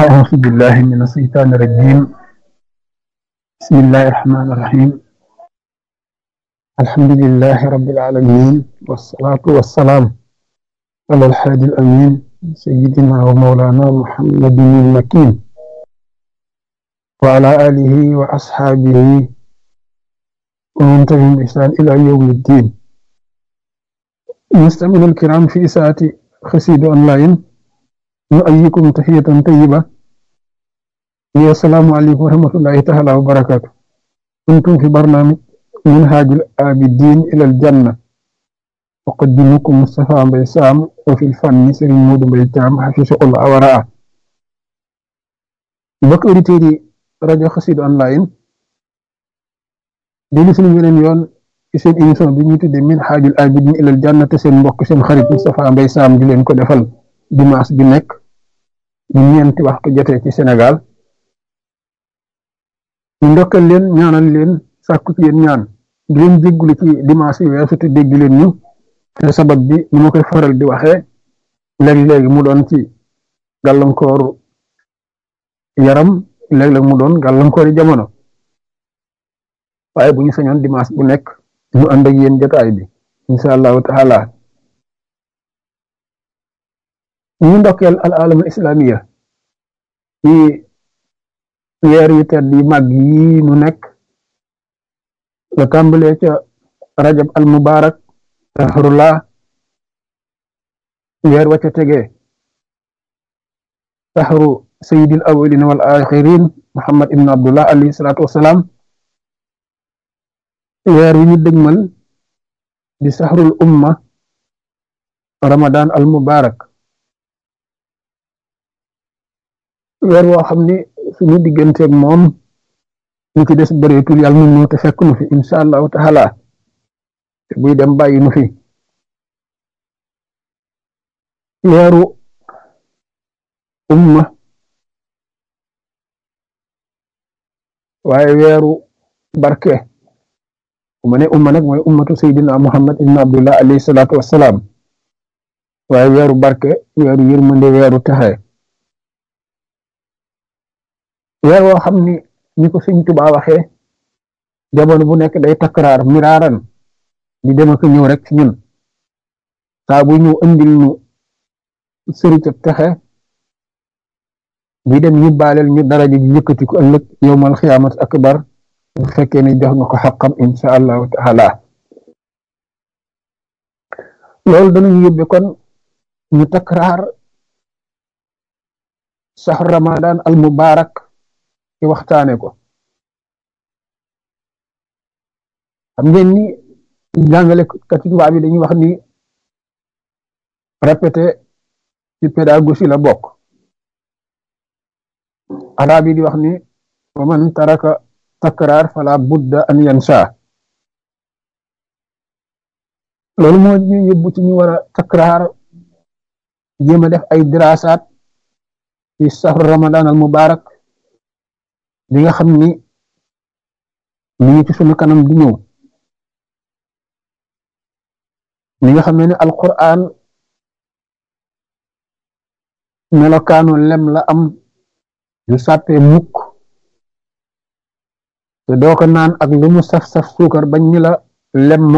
أعوذ بالله من الشيطان الرجيم. بسم الله الرحمن الرحيم. الحمد لله رب العالمين، والصلاة والسلام على الحادي الأمين سيدنا ومولانا محمد المكين وعلى آله وأصحابه ومن تبعهم بإحسان إلى يوم الدين. مستمعينا الكرام في ساعة خسيد أونلاين، نؤيكم تحية طيبة. السلام عليكم ورحمة الله تعالى وبركاته. كنتم في برنامج منهاج العابدين إلى الجنة، أقدمكم مصطفى بيسام، وفي الفن سيرين مود بيتام حفظه الله ورعاه. mbokk auditeurs yi rajo Xassida online déglu suñu weneen yoon ci seen émission bi ñu tuddee Minhajul Abidin ilal Janna, te seen mbokk seen xarit Moustapha Mbaye Sam di leen ko defal dimanche bi nekk bu ñeenti waxtu jotee ci Sénégal. ñu ndokkal leen, ñaanal leen, sàkku ci yéen ñaan, di leen jéggulu ci dimanche yi weesu te dégg leen ñu te sabab bi ni ma koy faral di waxee léegi-léegi mu doon ci gàllankooru yaram, léeg-léeg mu doon gàllankoori jamono, waaye bu ñu sañoon dimanche bu nekk ñu ànd ak yéen jotaay bi insha allahu taala. ñu ndokkeel al alamul islamiya ci weer yu tedd yi màgg yi nu nekk, la tàmbalee ca rajab al mubarak shahrullah, weer wa ca tegee shahru sayyidil awwalin wal axirin Muhammad ibn Abdullah alayhi salaatu wassalaam, weer wi ñu dëgmal di sahrul umma Ramadan al mubarak, weer woo xam ni suñu digganteeg moom ñu ci des bëreetul, yàlla nun ñu te fekk nu fi insha allahu taala, te buy dem bàyyi nu fi. weeru umma waaye weeru barke, bu ma ne umma nag mooy ummatu sayyidina Muhammad ibn Abdullah alayhi salaatu wassalaam, waaye weeru barke, weeru yërmande, weeru texe, weer woo xam ni ni ko Sëñ Tuubaa waxee jamono bu nekk day takraar miraaran di dem ak ñëw rek ci ñun, saa bu ñu andil ñu sëri ca texe bi dem ñu baaleel ñu daraja ji yëkkati ko ëllëg yowmal xiyaamat akbar, bu fekkee ni jox nga ko xaqam insha allahu taala. loolu danañu yóbbe kon ñu takraar sax ramadan al mubarak ci waxtaane ko. xam ngeen ni jàngale kat tubaab bi dañuy wax ni répété ci pédagogie la bokk. arab yi di wax ni wa man taraka takraar fala budda an yansa. loolu moo ñu yóbbu ci ñu war a takraar, jéem a def ay diraasaat ci sahru ramadan al mubarak li nga xam ni mi ngi ci sunu kanam di ñëw. li nga xam ne alquran melokaanu lem la am yu sàppee mukk, te doo ko naan ak lu mu saf-saf suukar bañ ni la lem